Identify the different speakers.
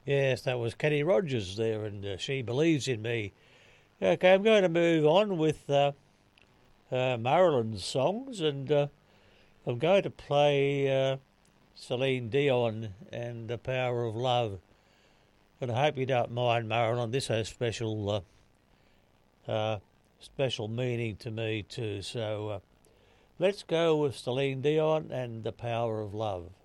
Speaker 1: Yes, that was Kenny Rogers there, and She Believes in Me. Okay, I'm going to move on with Marilyn's songs, and I'm going to play Celine Dion and The Power of Love. And I hope you don't mind, Marilyn. This has special meaning to me too. So let's go with Celine Dion and The Power of Love.